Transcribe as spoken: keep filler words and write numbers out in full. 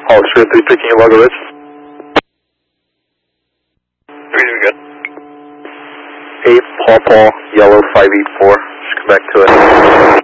Officer three picking you, Lago Ridge. Three doing good. eight Paul Paul, yellow five eight four. Just come back to it.